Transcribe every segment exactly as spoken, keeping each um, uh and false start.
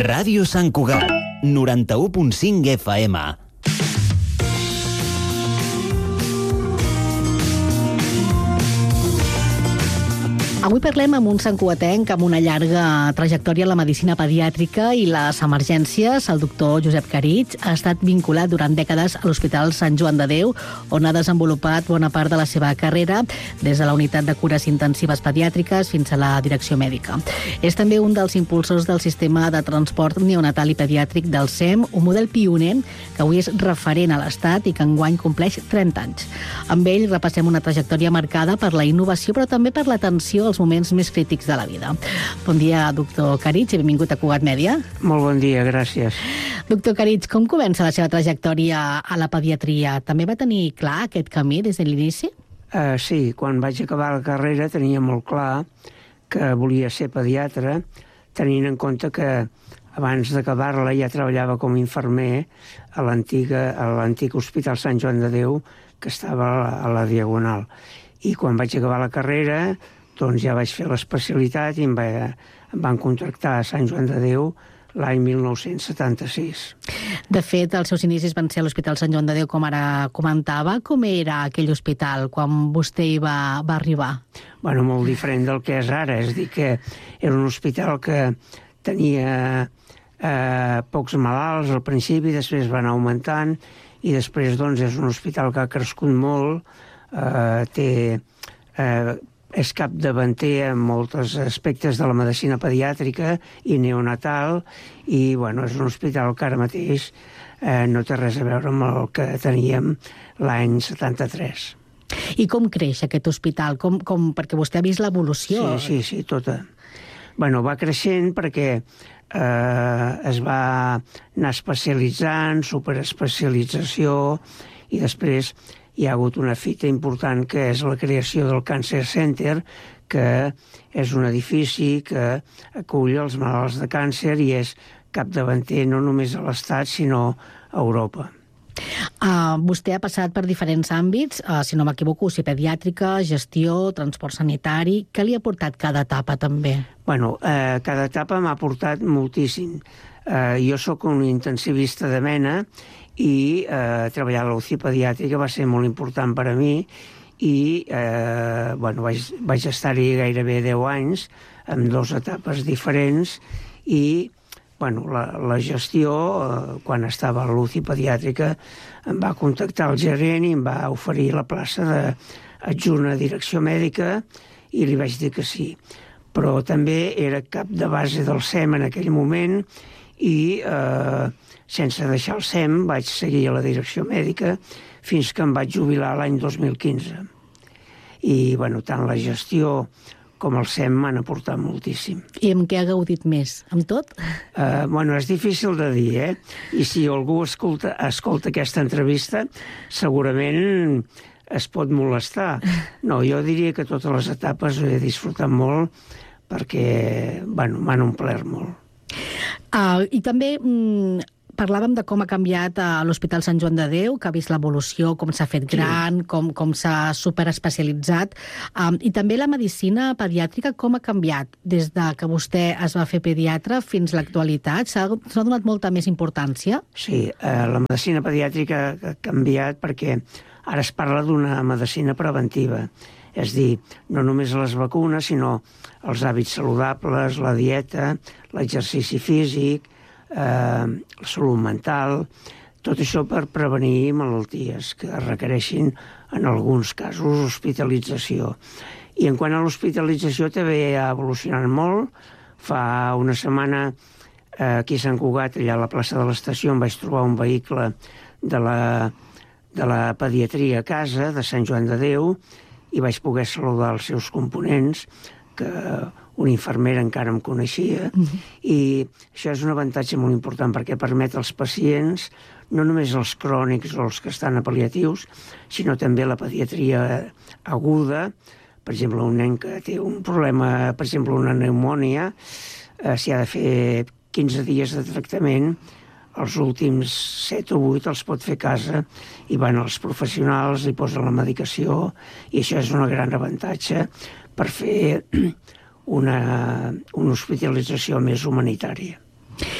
Ràdio Sant Cugat, noranta-u punt cinc F M. Avui parlem amb un santcugatenc amb una llarga trajectòria en la medicina pediàtrica i les emergències. El doctor Josep Caritg ha estat vinculat durant dècades a l'Hospital Sant Joan de Déu, on ha desenvolupat bona part de la seva carrera, des de la unitat de cures intensives pediàtriques fins a la direcció mèdica. És també un dels impulsors del sistema de transport neonatal i pediàtric del S E M, un model pioner que avui és referent a l'Estat i que enguany compleix trenta anys. Amb ell repassem una trajectòria marcada per la innovació, però també per l'atenció als moments més crítics de la vida. Bon dia, doctor Caritg, i benvingut a Cugat Mèdia. Molt bon dia, gràcies. Doctor Caritg, com comença la seva trajectòria a la pediatria? També va tenir clar aquest camí des de l'inici? Uh, sí, quan vaig acabar la carrera tenia molt clar que volia ser pediatre, tenint en compte que abans d'acabar-la ja treballava com a infermer a l'antic a l'antic Hospital Sant Joan de Déu, que estava a la, a la Diagonal. I quan vaig acabar la carrera, doncs ja vaig fer l'especialitat i em, va, em van contractar a Sant Joan de Déu l'any mil nou-cents setanta-sis. De fet, els seus inicis van ser a l'Hospital Sant Joan de Déu, com ara comentava. Com era aquell hospital quan vostè hi va, va arribar? Bueno, molt diferent del que és ara. És a dir, que era un hospital que tenia eh, pocs malalts al principi, després van augmentant, i després doncs, és un hospital que ha crescut molt, eh, té... Eh, és capdavanter en molts aspectes de la medicina pediàtrica i neonatal, i bueno, és un hospital que ara mateix eh, no té res a veure amb el que teníem l'any setanta-tres. I com creix aquest hospital? Com, com, perquè vostè ha vist l'evolució. Sí, sí, sí, tota. Bueno, va creixent perquè eh, es va anar especialitzant, superespecialització, i després hi ha hagut una fita important que és la creació del Cancer Center, que és un edifici que acull els malalts de càncer i és capdavanter no només a l'Estat, sinó a Europa. Uh, vostè ha passat per diferents àmbits, uh, si no m'equivoco, U C I pediàtrica, gestió, transport sanitari. Què li ha portat cada etapa, també? Bueno, eh, cada etapa m'ha portat moltíssim. Eh, jo sóc un intensivista de mena i eh, treballar a la U C I pediàtrica va ser molt important per a mi i eh, bueno, vaig, vaig estar-hi gairebé deu anys amb dues etapes diferents i bueno, la, la gestió, eh, quan estava a la U C I pediàtrica, em va contactar el gerent i em va oferir la plaça d'adjunt a direcció mèdica i li vaig dir que sí. Però també era cap de base del S E M en aquell moment i eh, sense deixar el S E M vaig seguir a la direcció mèdica fins que em vaig jubilar l'any dos mil quinze. I bueno, tant la gestió com el S E M m'han aportat moltíssim. I amb què ha gaudit més? Amb tot? Uh, bueno, és difícil de dir, eh? I si algú escolta, escolta aquesta entrevista, segurament es pot molestar. No, jo diria que totes les etapes he disfrutat molt perquè, bueno, m'han omplert molt. Uh, I també mm, parlàvem de com ha canviat a l'Hospital Sant Joan de Déu, que ha vist l'evolució, com s'ha fet gran, sí. com, com s'ha superespecialitzat. Um, I també la medicina pediàtrica, com ha canviat des de que vostè es va fer pediatre fins a l'actualitat? S'ha donat molta més importància? Sí, eh, la medicina pediàtrica ha canviat perquè ara es parla d'una medicina preventiva. És dir, no només les vacunes, sinó els hàbits saludables, la dieta, l'exercici físic, eh, la salut mental, tot això per prevenir malalties que requereixin, en alguns casos, hospitalització. I en quant a l'hospitalització també ha evolucionat molt. Fa una setmana, eh, aquí a Sant Cugat, allà a la plaça de l'estació, em vaig trobar un vehicle de la, de la pediatria a casa, de Sant Joan de Déu, i vaig poder saludar els seus components, que una infermera encara em coneixia, uh-huh. i això és un avantatge molt important perquè permet als pacients, no només els crònics o els que estan a pal·liatius, sinó també la pediatria aguda. Per exemple, un nen que té un problema, per exemple, una pneumònia, eh, s'hi ha de fer quinze dies de tractament, els últims set o vuit els pot fer a casa i van als professionals, li posen la medicació i això és un gran avantatge per fer una, una hospitalització més humanitària.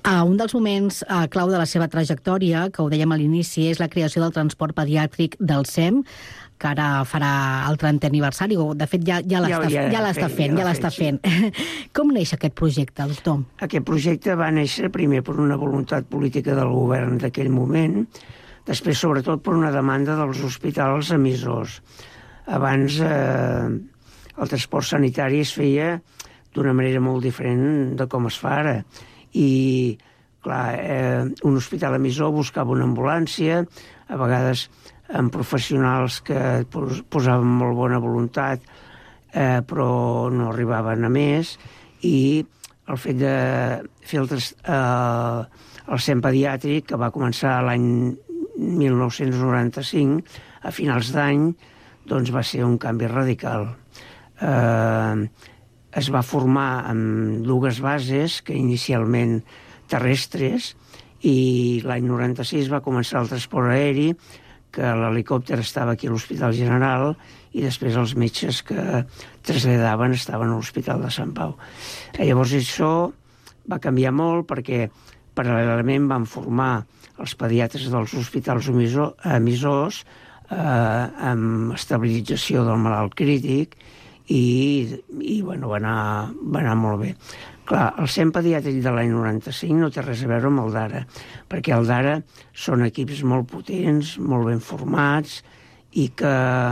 Uh, un dels moments uh, clau de la seva trajectòria, que ho dèiem a l'inici, és la creació del transport pediàtric del S E M, que ara farà el trentè aniversari, o de fet ja, ja l'està ja, ja, ja fent, ja l'està fent. Sí. Com neix aquest projecte, doctor? Aquest projecte va néixer primer per una voluntat política del govern d'aquell moment, després sobretot per una demanda dels hospitals emissors. Abans eh, el transport sanitari es feia d'una manera molt diferent de com es fa ara. I, clar, eh, un hospital emissor buscava una ambulància, a vegades amb professionals que posaven molt bona voluntat, eh, però no arribaven a més, i el fet de fer el, eh, el S E M pediàtric, que va començar l'any mil nou-cents noranta-cinc, a finals d'any, doncs va ser un canvi radical. Eh, es va formar amb dues bases, que inicialment terrestres, i l'any noranta-sis va començar el transport aeri, que l'helicòpter estava aquí a l'Hospital General i després els metges que traslladaven estaven a l'Hospital de Sant Pau. I llavors això va canviar molt perquè paral·lelament van formar els pediatres dels hospitals emissors eh, amb estabilització del malalt crític i, i bueno, va anar, va anar molt bé. Clar, el S E M pediàtric de l'any noranta-cinc no té res a veure amb el d'ara, perquè el d'ara són equips molt potents, molt ben formats i que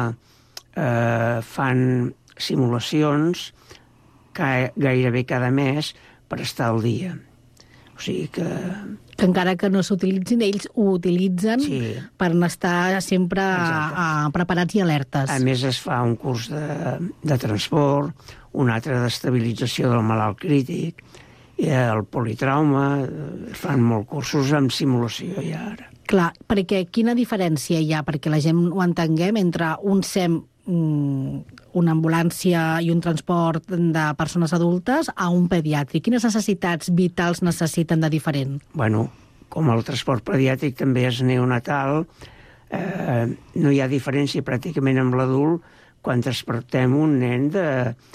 eh, fan simulacions gairebé cada mes per estar al dia. O sigui que... Que encara que no s'utilitzin, ells ho utilitzen sí. per estar sempre a, a, preparats i alertes. A més, es fa un curs de, de transport, un altre d'estabilització del malalt crític, i el politrauma, fan molts cursos amb simulació ja ara. Clar, perquè quina diferència hi ha, perquè la gent ho entenguem, entre un S E M, una ambulància i un transport de persones adultes a un pediàtric? Quines necessitats vitals necessiten de diferent? Bueno, com el transport pediàtric també és neonatal, eh, no hi ha diferència pràcticament amb l'adult quan transportem un nen de,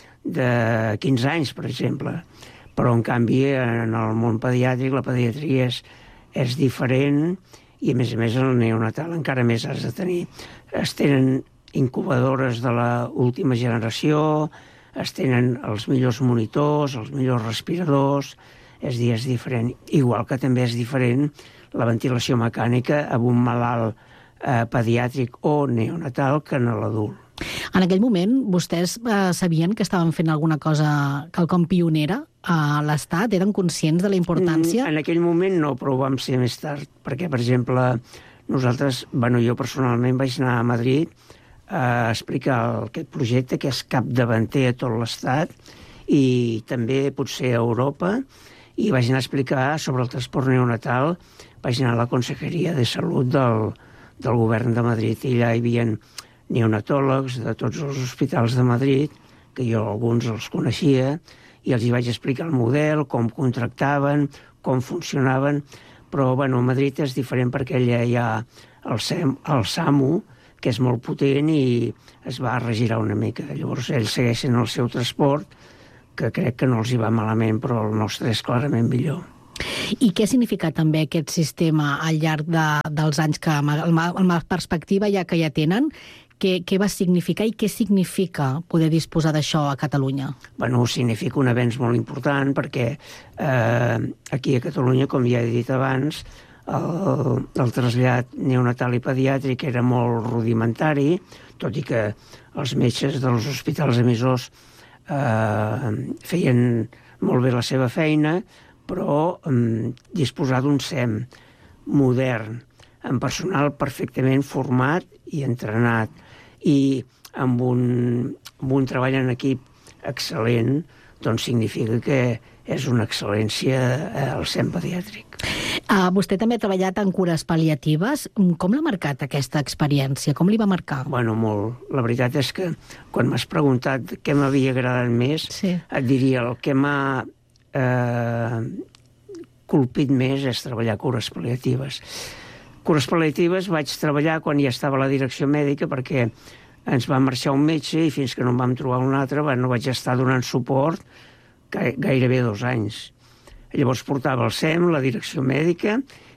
de quinze anys, per exemple. Però, en canvi, en el món pediàtric, la pediatria és, és diferent i, a més a més, el neonatal encara més has de tenir. Es tenen incubadores de l'última generació, es tenen els millors monitors, els millors respiradors, és dir, és diferent. Igual que també és diferent la ventilació mecànica amb un malalt eh, pediàtric o neonatal que en l'adult. En aquell moment, vostès eh, sabien que estaven fent alguna cosa, quelcom pionera a l'Estat? Eren conscients de la importància? En aquell moment no, però ho vam ser més tard, perquè, per exemple, nosaltres, bueno, jo personalment vaig anar a Madrid a explicar aquest projecte, que és capdavanter a tot l'Estat i també potser a Europa, i vaig anar a explicar sobre el transport neonatal, vaig anar a la Consejeria de Salut del, del govern de Madrid, i allà hi havia neonatòlegs de tots els hospitals de Madrid, que jo alguns els coneixia, i els hi vaig explicar el model, com contractaven, com funcionaven, però bueno, a Madrid és diferent perquè allà hi ha el, SEM, el SAMU, que és molt potent i es va regirar una mica. Llavors ells segueixen el seu transport, que crec que no els hi va malament, però el nostre és clarament millor. I què ha significat també aquest sistema al llarg de, dels anys que, amb la perspectiva ja que ja tenen, què, què va significar i què significa poder disposar d'això a Catalunya? Bueno, significa un avenç molt important perquè eh, aquí a Catalunya, com ja he dit abans, El, el trasllat neonatal i pediàtric era molt rudimentari, tot i que els metges dels hospitals emissors eh, feien molt bé la seva feina, però eh, disposar d'un S E M modern, amb personal perfectament format i entrenat, i amb un, amb un treball en equip excel·lent, doncs significa que és una excel·lència al S E M pediàtric. Uh, vostè també ha treballat en cures pal·liatives. Com l'ha marcat aquesta experiència? Com li va marcar? Bueno, molt. La veritat és que quan m'has preguntat què m'havia agradat més, sí. et diria el que m'ha eh, colpit més és treballar cures pal·liatives. Cures pal·liatives vaig treballar quan ja estava a la direcció mèdica perquè ens va marxar un metge i fins que no en vam trobar un altre no vaig estar donant suport gairebé dos anys. Llavors portava el S E M, la direcció mèdica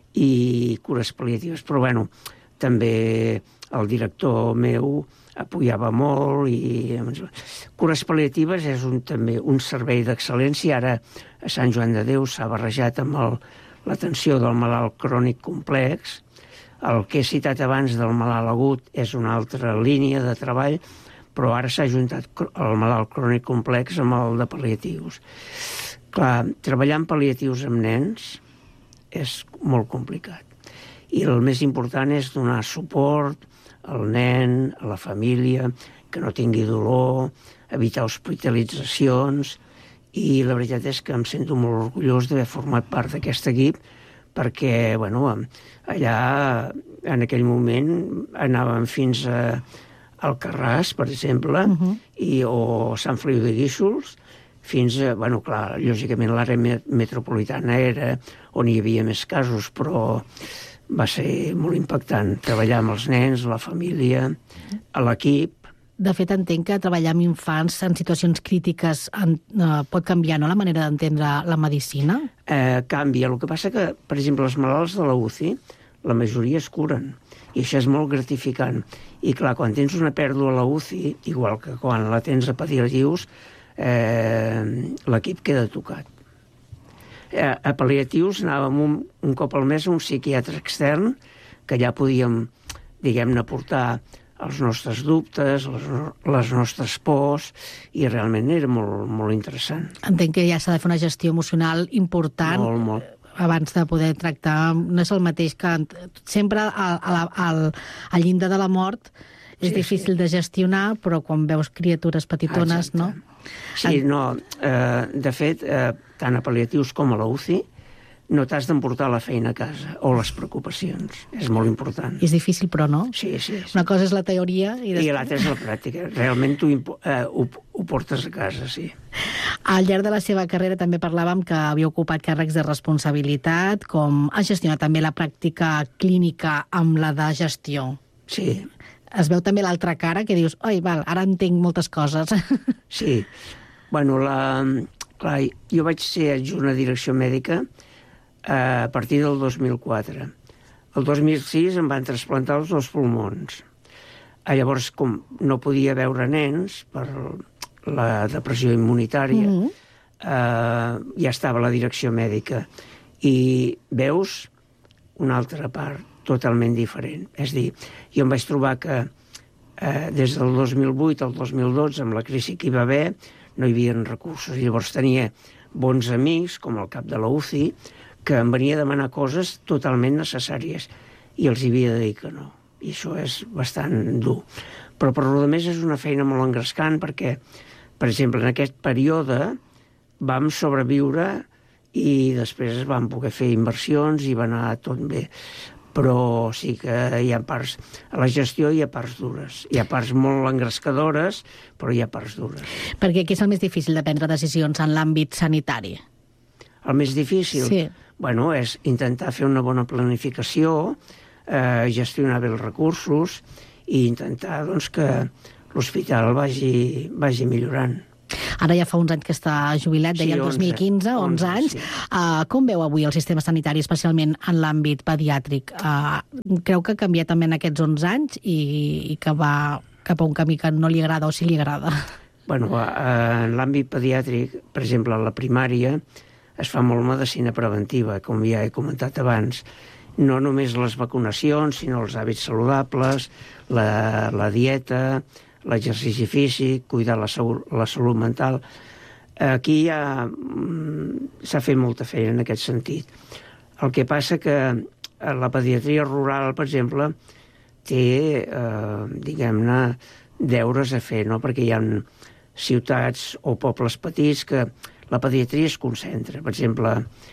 i cures pal·liatives. Però, bueno, també el director meu apoyava molt i... Cures pal·liatives és un, també un servei d'excel·lència. Ara a Sant Joan de Déu s'ha barrejat amb el, l'atenció del malalt crònic complex. El que he citat abans del malalt agut és una altra línia de treball, però ara s'ha juntat el malalt crònic complex amb el de pal·liatius. Clar, treballar en pal·liatius amb nens és molt complicat. I el més important és donar suport al nen, a la família, que no tingui dolor, evitar hospitalitzacions, i la veritat és que em sento molt orgullós d'haver format part d'aquest equip, perquè, bueno, allà, en aquell moment, anàvem fins a Alcarràs, per exemple, uh-huh. i, o Sant Feliu de Guíxols, fins a, bueno, clar, lògicament l'àrea metropolitana era on hi havia més casos, però va ser molt impactant treballar amb els nens, la família, a l'equip. De fet, entenc que treballar amb infants en situacions crítiques en, eh, pot canviar, no?, la manera d'entendre la medicina? Eh, canvia. El que passa que, per exemple, els malalts de la U C I, la majoria es curen, i això és molt gratificant. I clar, quan tens una pèrdua a la U C I, igual que quan la tens a pal·liatius, eh, l'equip queda tocat. Eh, a pal·liatius anàvem un, un cop al mes a un psiquiatre extern, que ja podíem, diguem-ne, portar els nostres dubtes, les, les nostres pors, i realment era molt, molt interessant. Entenc que ja s'ha de fer una gestió emocional important. Molt, molt. Abans de poder tractar, no és el mateix que sempre al, al, al, al llindar de la mort és sí, difícil sí. de gestionar, però quan veus criatures petitones, exacte. No? Sí, no, eh, de fet, eh, tant a pal·liatius com a la U C I, no t'has d'emportar la feina a casa, o les preocupacions. És molt important. És difícil, però no? Sí, sí. sí. Una cosa és la teoria... I, després... I l'altra és la pràctica. Realment tu eh, ho, ho portes a casa, sí. Al llarg de la seva carrera també parlàvem que havia ocupat càrrecs de responsabilitat, com ha gestionat també la pràctica clínica amb la de gestió. Sí. Es veu també l'altra cara, que dius, oi, val, ara entenc moltes coses. Sí. Bueno, la... clar, jo vaig ser adjunt a direcció mèdica a partir del dos mil quatre. El dos mil sis em van trasplantar els dos pulmons. Llavors, com no podia veure nens per la depressió immunitària, mm-hmm. eh, ja estava a la direcció mèdica. I veus una altra part totalment diferent. És a dir, jo em vaig trobar que eh, des del dos mil vuit al dos mil dotze, amb la crisi que hi va haver, no hi havia recursos. Llavors tenia bons amics, com el cap de la U C I, que em venia a demanar coses totalment necessàries i els hi havia de dir que no. I això és bastant dur. Però per lo més és una feina molt engrescant perquè, per exemple, en aquest període vam sobreviure i després es van poder fer inversions i va anar tot bé. Però sí que hi ha parts... A la gestió hi ha parts dures. Hi ha parts molt engrescadores, però hi ha parts dures. Perquè què és el més difícil de prendre decisions en l'àmbit sanitari? El més difícil? Sí. Bueno, és intentar fer una bona planificació, eh, gestionar bé els recursos i intentar doncs, que l'hospital vagi, vagi millorant. Ara ja fa uns anys que està jubilat, deia el dos mil quinze, onze anys. Sí. Uh, com veu avui el sistema sanitari, especialment en l'àmbit pediàtric? Uh, creu que ha canviat també en aquests onze anys i, i que va cap a un camí que no li agrada o sí li agrada? Bueno, uh, en l'àmbit pediàtric, per exemple, a la primària, es fa molt medicina preventiva, com ja he comentat abans. No només les vacunacions, sinó els hàbits saludables, la, la dieta, l'exercici físic, cuidar la salut, la salut mental. Aquí ja s'ha fet molta feina en aquest sentit. El que passa que la pediatria rural, per exemple, té, eh, diguem-ne, deures a fer, no? Perquè hi ha ciutats o pobles petits que la pediatria es concentra. Per exemple,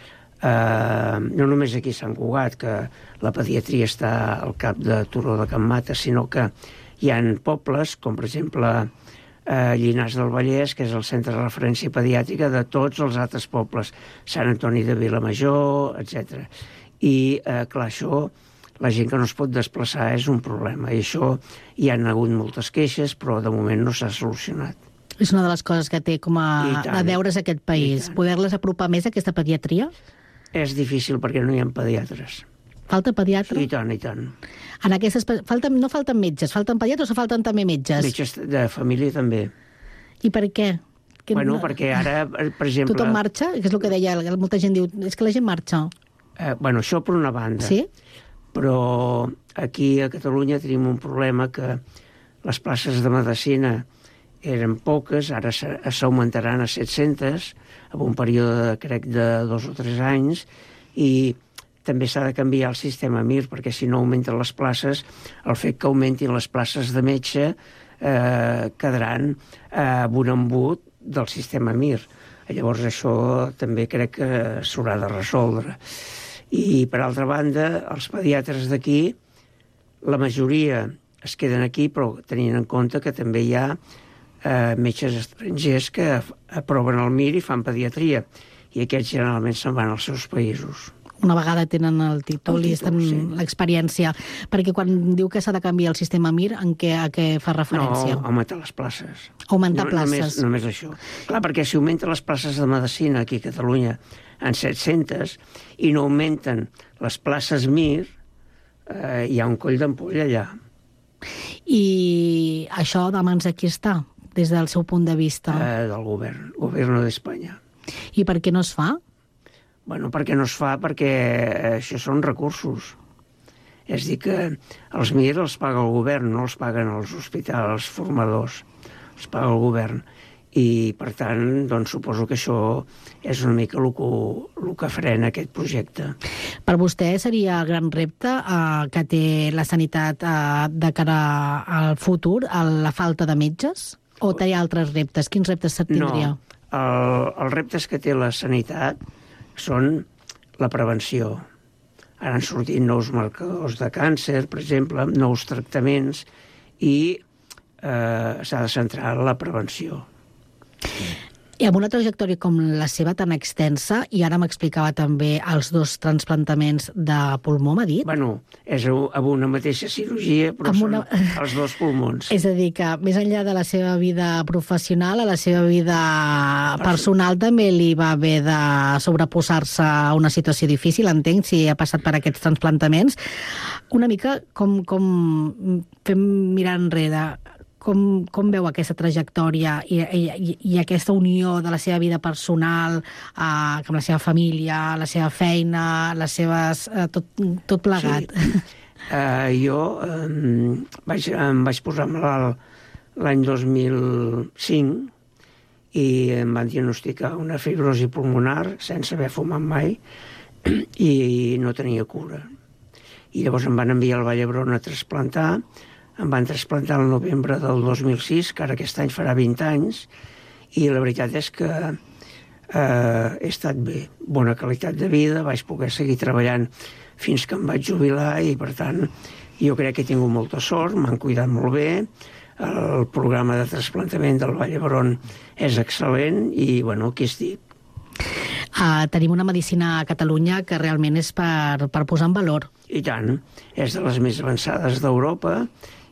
eh, no només aquí a Sant Cugat, que la pediatria està al cap de Turó de Can Mata, sinó que hi ha pobles, com per exemple eh, Llinars del Vallès, que és el centre de referència pediàtrica de tots els altres pobles, Sant Antoni de Vilamajor, etcètera. I, eh, clar, això, la gent que no es pot desplaçar és un problema. I això hi han hagut moltes queixes, però de moment no s'ha solucionat. És una de les coses que té com a, a deures aquest país. Poder-les apropar més a aquesta pediatria? És difícil perquè no hi ha pediatres. Falta pediatre? Sí, i tant, i tant. En aquestes, falten, no falten metges, falten pediatres o falten també metges? Metges de família també. I per què? Que bueno, no... perquè ara, per exemple... Tothom marxa? Que és el que deia, molta gent diu, és que la gent marxa. Eh, bueno, això per una banda. Sí? Però aquí a Catalunya tenim un problema que les places de medicina eren poques, ara s'augmentaran a set-centes, en un període, crec, de dos o tres anys, i també s'ha de canviar el sistema M I R, perquè si no augmenten les places, el fet que augmentin les places de metge eh, quedaran eh, amb un embut del sistema M I R. Llavors això també crec que s'haurà de resoldre. I, per altra banda, els pediatres d'aquí, la majoria es queden aquí, però tenint en compte que també hi ha eh, metges estrangers que aproven el M I R i fan pediatria, i aquests generalment se'n van als seus països. Una vegada tenen el títol, el títol i estan sí. l'experiència. Perquè quan diu que s'ha de canviar el sistema M I R, en què, a què fa referència? No, augmentar les places. Augmentar no, places. Només, només això. Clar, perquè si augmenten les places de medicina aquí a Catalunya en set-centes i no augmenten les places M I R, eh, hi ha un coll d'ampolla allà. I això de mans de qui està, des del seu punt de vista? Eh, del govern, govern d'Espanya. I per què no es fa? Bueno, perquè no es fa perquè això són recursos. És dir, que els M I R els paga el govern, no els paguen els hospitals formadors, els paga el govern. I, per tant, doncs, suposo que això és una mica el que, el que frena aquest projecte. Per vostè seria el gran repte eh, que té la sanitat eh, de cara al futur, a la falta de metges? O té altres reptes? Quins reptes se'n tindria? No, el, els reptes que té la sanitat són la prevenció. Ara han sortit nous marcadors de càncer, per exemple, nous tractaments, i eh, s'ha de centrar en la prevenció. I amb una trajectòria com la seva tan extensa, i ara m'explicava també els dos transplantaments de pulmó, m'ha dit? Bueno, és amb una mateixa cirurgia, però amb són una... els dos pulmons. És a dir, que més enllà de la seva vida professional, a la seva vida personal també li va haver de sobreposar-se a una situació difícil, entenc, si ha passat per aquests transplantaments. Una mica com, com fem mirar enrere, Com, com veu aquesta trajectòria i, i, i aquesta unió de la seva vida personal eh, amb la seva família, la seva feina, les seves, eh, tot, tot plegat? Sí. Uh, jo um, vaig, em vaig posar malalt l'any dos mil cinc i em van diagnosticar una fibrosi pulmonar sense haver fumat mai i no tenia cura. I llavors em van enviar al Vall d'Hebron a trasplantar. Em van trasplantar el novembre del dos mil sis, que ara aquest any farà vint anys, i la veritat és que eh, he estat bé, bona qualitat de vida, vaig poder seguir treballant fins que em vaig jubilar i, per tant, jo crec que he tingut molta sort, m'han cuidat molt bé, el programa de trasplantament del Vall d'Hebron és excel·lent i, bueno, aquí estic. Uh, tenim una medicina a Catalunya que realment és per, per posar en valor. I tant, és de les més avançades d'Europa,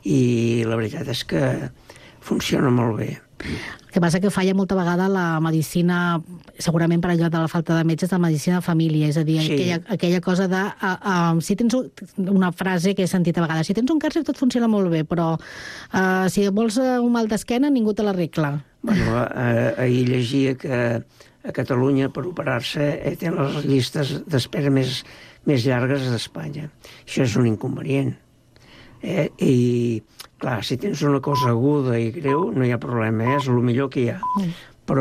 i la veritat és que funciona molt bé. El que passa que falla molta vegada la medicina, segurament per allò de la falta de metges, de medicina de família, és a dir, sí. aquella, aquella cosa de... Uh, uh, si tens un, una frase que he sentit a vegades, si tens un càncer tot funciona molt bé, però uh, si vols un mal d'esquena ningú te l'arregla. Bueno, uh, ahir llegia que a Catalunya per operar-se eh, tenen les llistes d'espera més, més llargues d'Espanya. Això és un inconvenient. Eh, i clar, si tens una cosa aguda i greu no hi ha problema, eh? És el millor que hi ha, però,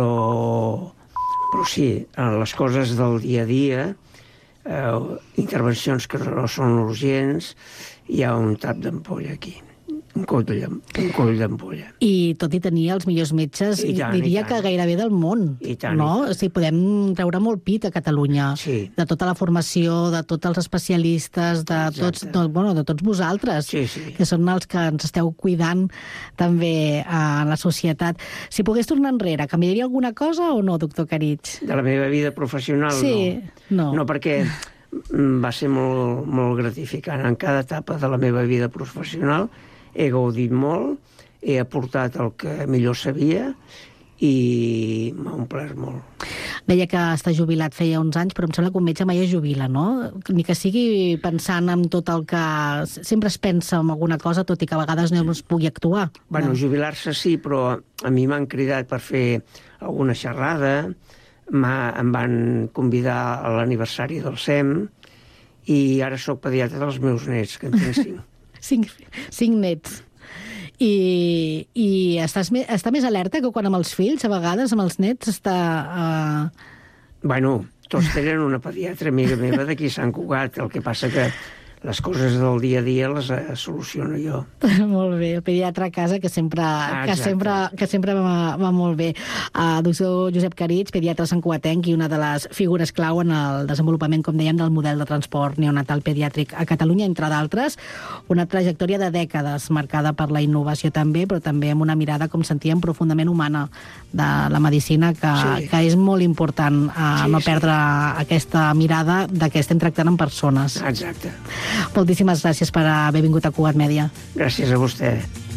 però sí, les coses del dia a dia, eh, intervencions que no són urgents, hi ha un tap d'ampolla aquí, un coll d'ampolla. I tot i tenir els millors metges, I tant, diria i que gairebé del món, I tant, no? I tant. O sigui, podem treure molt pit a Catalunya, sí. de tota la formació, de tots els especialistes, de tots, no, bueno, de tots vosaltres, sí, sí. que són els que ens esteu cuidant també a la societat. Si pogués tornar enrere, canviaria alguna cosa o no, doctor Caritx? De la meva vida professional, sí, no. No, perquè va ser molt, molt gratificant. En cada etapa de la meva vida professional he gaudit molt, he aportat el que millor sabia i m'ha omplert molt. Deia que està jubilat feia uns anys, però em sembla que un metge mai es jubila, no? Ni que sigui pensant en tot el que... Sempre es pensa en alguna cosa, tot i que a vegades no es pugui actuar. Bueno, no? Jubilar-se sí, però a mi m'han cridat per fer alguna xerrada, em van convidar a l'aniversari del S E M i ara sóc pediatre dels meus nets, que en tinc cinc. cinc, cinc nets. I, i estàs me, està més alerta que quan amb els fills, a vegades, amb els nets, està... Uh... Bueno, tots tenen una pediatra amiga meva d'aquí Sant Cugat, el que passa que les coses del dia a dia les uh, soluciono jo. Molt bé, el pediatre a casa, que sempre, ah, que sempre, que sempre va, va molt bé. Uh, doctor Josep Carits, pediatre santcugatenc i una de les figures clau en el desenvolupament, com dèiem, del model de transport neonatal pediàtric a Catalunya, entre d'altres. Una trajectòria de dècades marcada per la innovació també, però també amb una mirada, com sentíem, profundament humana de la medicina, que, sí. que és molt important uh, sí, no perdre sí. aquesta mirada de que estem tractant amb persones. Exacte. Moltíssimes gràcies per haver vingut a Cugat Mèdia. Gràcies a vostè.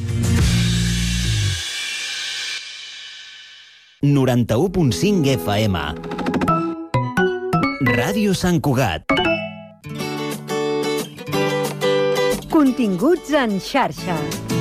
noranta-u punt cinc F M. Ràdio Sant Cugat. Continguts en xarxa.